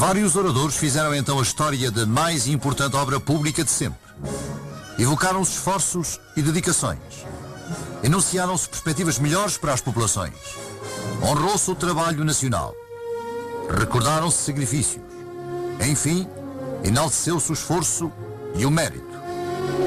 Vários oradores fizeram então a história da mais importante obra pública de sempre. Evocaram os esforços e dedicações. Enunciaram-se perspectivas melhores para as populações. Honrou-se o trabalho nacional. Recordaram-se sacrifícios. Enfim, enalteceu-se o esforço e o mérito.